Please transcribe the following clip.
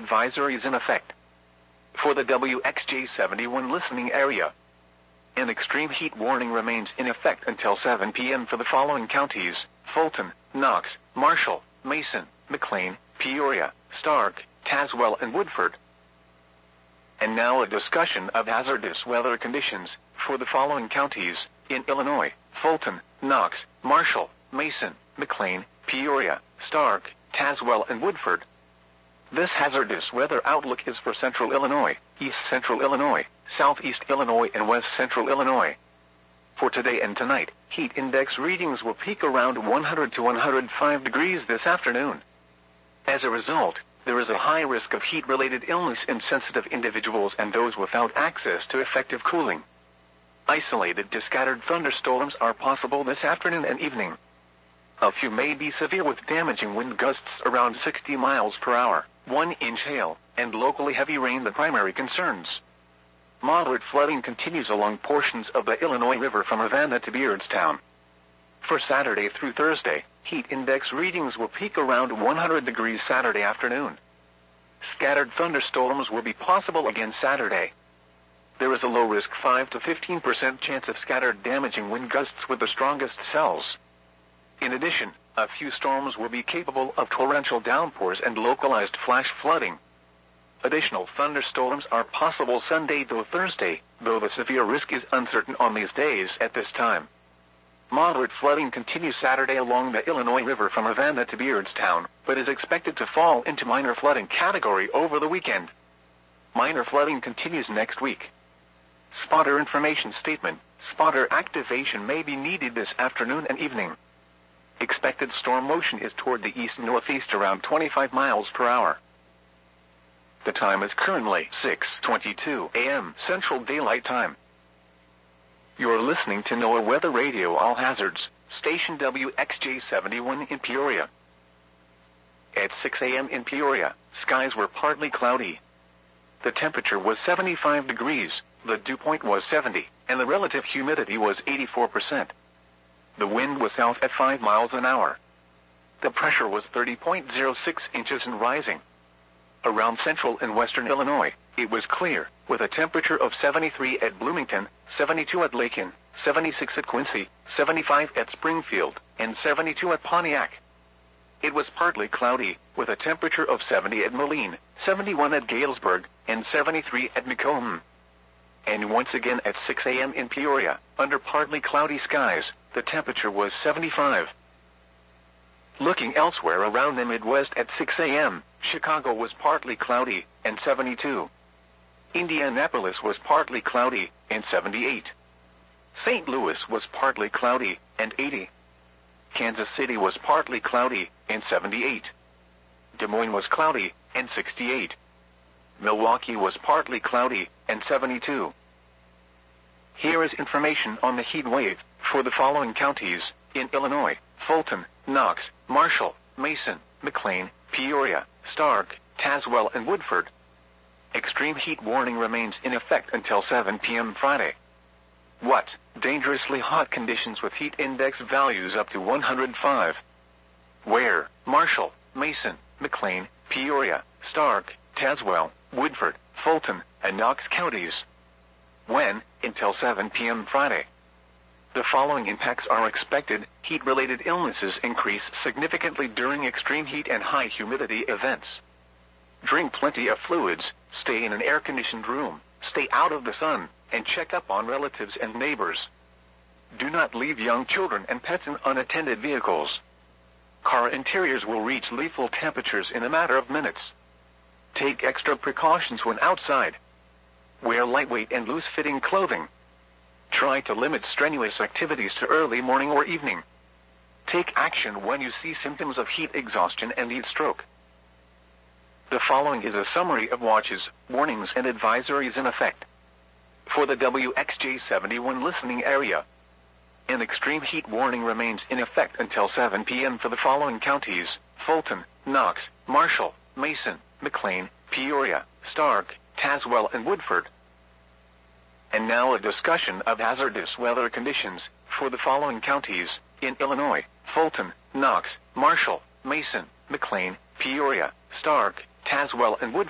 advisory is in effect. For the WXJ71 listening area, an extreme heat warning remains in effect until 7 p.m. for the following counties: Fulton, Knox, Marshall, Mason, McLean, Peoria, Stark, Tazewell, and Woodford. And now a discussion of hazardous weather conditions for the following counties in Illinois: Fulton, Knox, Marshall, Mason, McLean, Peoria, Stark, Tazewell, and Woodford. This hazardous weather outlook is for Central Illinois, East Central Illinois, Southeast Illinois, and West Central Illinois. For today and tonight, heat index readings will peak around 100 to 105 degrees this afternoon. As a result, there is a high risk of heat-related illness in sensitive individuals and those without access to effective cooling. Isolated to scattered thunderstorms are possible this afternoon and evening. A few may be severe with damaging wind gusts around 60 miles per hour, 1-inch hail, and locally heavy rain the primary concerns. Moderate flooding continues along portions of the Illinois River from Havana to Beardstown. For Saturday through Thursday, heat index readings will peak around 100 degrees Saturday afternoon. Scattered thunderstorms will be possible again Saturday. There is a low-risk 5 to 15% chance of scattered damaging wind gusts with the strongest cells. In addition, a few storms will be capable of torrential downpours and localized flash flooding. Additional thunderstorms are possible Sunday through Thursday, though the severe risk is uncertain on these days at this time. Moderate flooding continues Saturday along the Illinois River from Havana to Beardstown, but is expected to fall into minor flooding category over the weekend. Minor flooding continues next week. Spotter information statement: spotter activation may be needed this afternoon and evening. Expected storm motion is toward the east-northeast around 25 miles per hour. The time is currently 6:22 a.m. Central Daylight Time. You're listening to NOAA Weather Radio All Hazards, station WXJ71 in Peoria. At 6 a.m. in Peoria, skies were partly cloudy. The temperature was 75 degrees, the dew point was 70, and the relative humidity was 84%. The wind was south at 5 miles an hour. The pressure was 30.06 inches and rising. Around central and western Illinois, it was clear, with a temperature of 73 at Bloomington, 72 at Lakin, 76 at Quincy, 75 at Springfield, and 72 at Pontiac. It was partly cloudy, with a temperature of 70 at Moline, 71 at Galesburg, and 73 at Macomb. And once again at 6 a.m. in Peoria, under partly cloudy skies, the temperature was 75. Looking elsewhere around the Midwest at 6 a.m., Chicago was partly cloudy, and 72. Indianapolis was partly cloudy, and 78. St. Louis was partly cloudy, and 80. Kansas City was partly cloudy, and 78. Des Moines was cloudy, and 68. Milwaukee was partly cloudy, and 72. Here is information on the heat wave for the following counties in Illinois: Fulton, Knox, Marshall, Mason, McLean, Peoria, Stark, Tazewell, and Woodford. Extreme heat warning remains in effect until 7 p.m. Friday. What? Dangerously hot conditions with heat index values up to 105. Where? Marshall, Mason, McLean, Peoria, Stark, Tazewell, Woodford, Fulton, and Knox counties. When? Until 7 p.m. Friday. The following impacts are expected: heat-related illnesses increase significantly during extreme heat and high humidity events. Drink plenty of fluids, stay in an air-conditioned room, stay out of the sun, and check up on relatives and neighbors. Do not leave young children and pets in unattended vehicles. Car interiors will reach lethal temperatures in a matter of minutes. Take extra precautions when outside. Wear lightweight and loose-fitting clothing. Try to limit strenuous activities to early morning or evening. Take action when you see symptoms of heat exhaustion and heat stroke. The following is a summary of watches, warnings, and advisories in effect. For the WXJ71 listening area, an extreme heat warning remains in effect until 7 p.m. for the following counties: Fulton, Knox, Marshall, Mason, McLean, Peoria, Stark, Tazewell, and Woodford. And now a discussion of hazardous weather conditions for the following counties in Illinois: Fulton, Knox, Marshall, Mason, McLean, Peoria, Stark, Tazewell, and Woodford.